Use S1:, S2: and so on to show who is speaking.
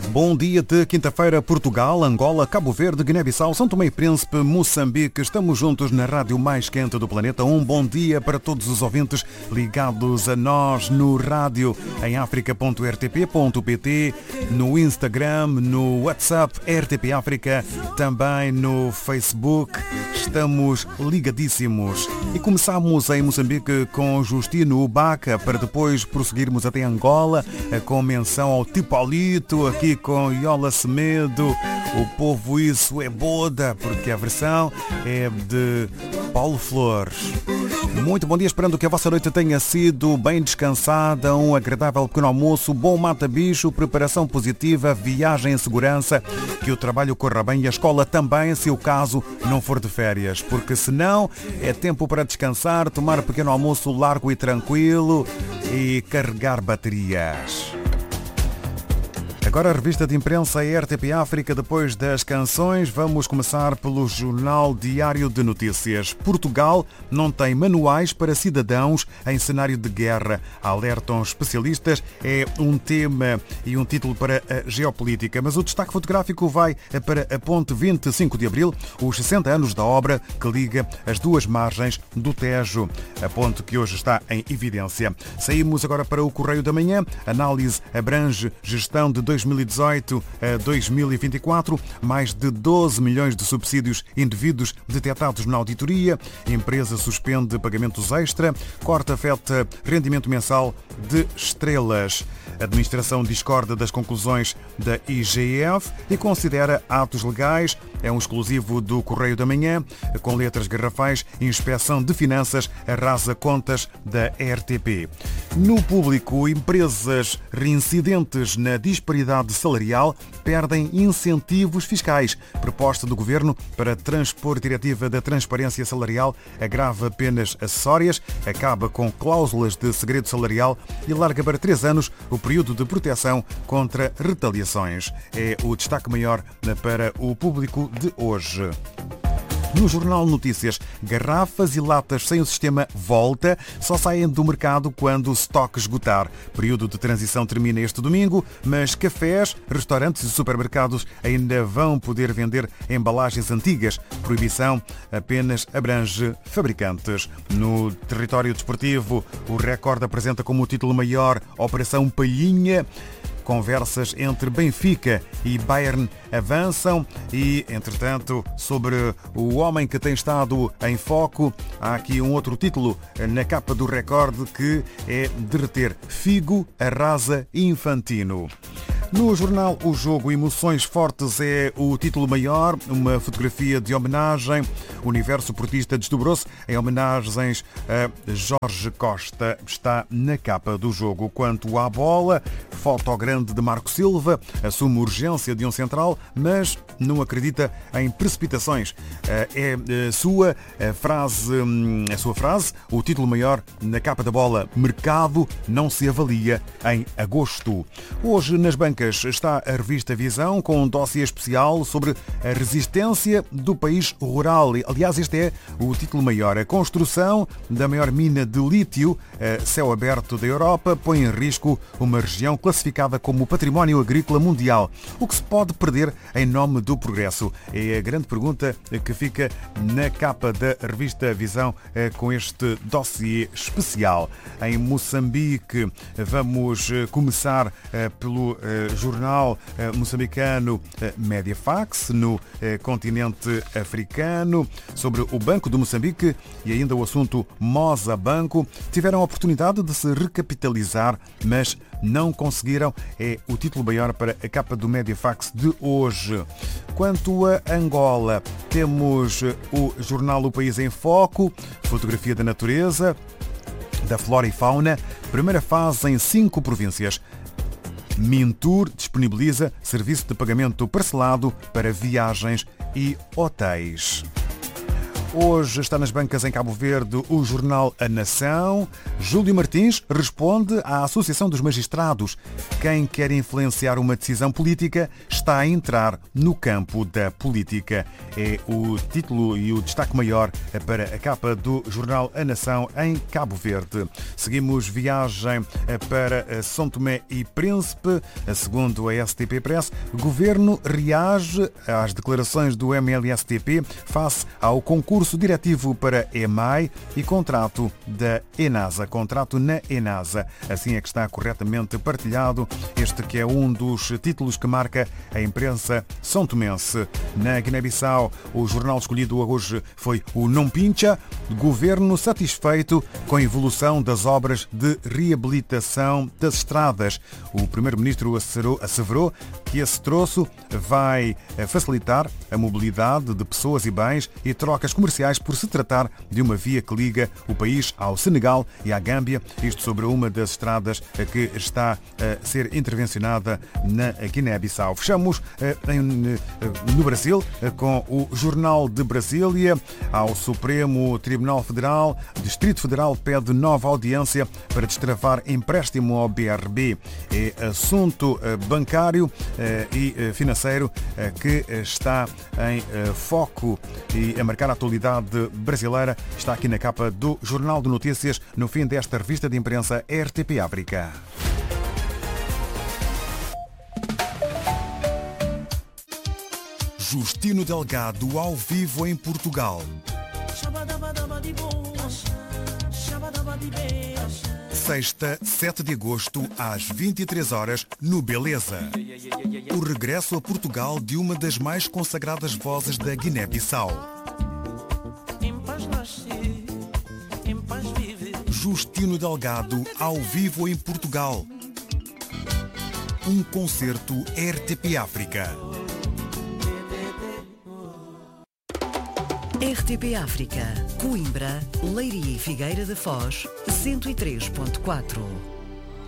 S1: Bom dia de quinta-feira, Portugal, Angola, Cabo Verde, Guiné-Bissau, São Tomé e Príncipe, Moçambique. Estamos juntos na rádio mais quente do planeta. Um bom dia para todos os ouvintes ligados a nós no rádio em africa.rtp.pt, no Instagram, no WhatsApp RTP África, também no Facebook. Estamos ligadíssimos. E começamos em Moçambique com Justino Ubaca, para depois prosseguirmos até Angola com menção ao Tipolito, aqui com Iola Semedo. O povo isso é boda, porque a versão é de Paulo Flores. Muito bom dia, esperando que a vossa noite tenha sido bem descansada, um agradável pequeno almoço, bom mata-bicho, preparação positiva, viagem em segurança, que o trabalho corra bem e a escola também, se o caso não for de férias, porque senão é tempo para descansar, tomar um pequeno almoço largo e tranquilo e carregar baterias. Agora a revista de imprensa RTP África. Depois das canções, vamos começar pelo Jornal Diário de Notícias. Portugal não tem manuais para cidadãos em cenário de guerra, alertam especialistas. É um tema e um título para a geopolítica, mas o destaque fotográfico vai para a Ponte 25 de Abril, os 60 anos da obra que liga as duas margens do Tejo, a ponte que hoje está em evidência. Saímos agora para o Correio da Manhã. Análise abrange gestão de 2018 a 2024, mais de 12 milhões de subsídios indevidos detectados na auditoria, empresa suspende pagamentos extra, corta afeta rendimento mensal de estrelas. A administração discorda das conclusões da IGF e considera atos legais. É um exclusivo do Correio da Manhã, com letras garrafais. Inspeção de Finanças arrasa contas da RTP. No Público, empresas reincidentes na disparidade salarial perdem incentivos fiscais. Proposta do Governo para transpor diretiva da transparência salarial agrava penas acessórias, acaba com cláusulas de segredo salarial e larga para 3 anos o período de proteção contra retaliações. É o destaque maior para o Público de hoje. No Jornal Notícias, garrafas e latas sem o sistema Volta só saem do mercado quando o estoque esgotar. Período de transição termina este domingo, mas cafés, restaurantes e supermercados ainda vão poder vender embalagens antigas. Proibição apenas abrange fabricantes. No território desportivo, o Record apresenta como título maior Operação Palhinha. Conversas entre Benfica e Bayern avançam e, entretanto, sobre o homem que tem estado em foco, há aqui um outro título na capa do Record que é derreter. Figo arrasa Infantino. No jornal O Jogo, Emoções Fortes é o título maior, uma fotografia de homenagem. O universo portista desdobrou-se em homenagens a Jorge Costa. Está na capa do jogo. Quanto à bola, foto grande de Marco Silva, assume urgência de um central, mas não acredita em precipitações. É a sua frase, o título maior na capa da bola. Mercado não se avalia em agosto. Hoje, nas bancas, está a revista Visão com um dossiê especial sobre a resistência do país rural. Aliás, este é o título maior. A construção da maior mina de lítio a céu aberto da Europa põe em risco uma região classificada como património agrícola mundial. O que se pode perder em nome do progresso? É a grande pergunta que fica na capa da revista Visão com este dossiê especial. Em Moçambique, vamos começar pelo jornal moçambicano Mediafax, no continente africano, sobre o Banco de Moçambique e ainda o assunto Moza Banco. Tiveram a oportunidade de se recapitalizar, mas não conseguiram. É o título maior para a capa do Mediafax de hoje. Quanto a Angola, temos o jornal O País em Foco, fotografia da natureza, da flora e fauna, primeira fase em 5 províncias. Mintur disponibiliza serviço de pagamento parcelado para viagens e hotéis. Hoje está nas bancas em Cabo Verde o jornal A Nação. Júlio Martins responde à Associação dos Magistrados. Quem quer influenciar uma decisão política está está a entrar no campo da política. É o título e o destaque maior para a capa do jornal A Nação em Cabo Verde. Seguimos viagem para São Tomé e Príncipe. Segundo a STP Press, o governo reage às declarações do MLSTP face ao concurso diretivo para EMAI e contrato da ENASA. Contrato na ENASA. Assim é que está corretamente partilhado este que é um dos títulos que marca a imprensa são tomense. Na Guiné-Bissau, o jornal escolhido hoje foi o Não Pincha, governo satisfeito com a evolução das obras de reabilitação das estradas. O primeiro-ministro asseverou que esse troço vai facilitar a mobilidade de pessoas e bens e trocas comerciais por se tratar de uma via que liga o país ao Senegal e à Gâmbia, isto sobre uma das estradas que está a ser intervencionada na Guiné-Bissau. Fechamos no Brasil com o Jornal de Brasília. Ao Supremo Tribunal Federal, Distrito Federal pede nova audiência para destravar empréstimo ao BRB. É assunto bancário e financeiro que está em foco e a marcar a atualidade brasileira. Está aqui na capa do Jornal de Notícias, no fim desta revista de imprensa RTP África. Justino Delgado ao vivo em Portugal. Sexta, 7 de agosto, às 23 horas, no Beleza. O regresso a Portugal de uma das mais consagradas vozes da Guiné-Bissau. Justino Delgado ao vivo em Portugal. Um concerto RTP África.
S2: RTP África, Coimbra, Leiria e Figueira da Foz, 103.4.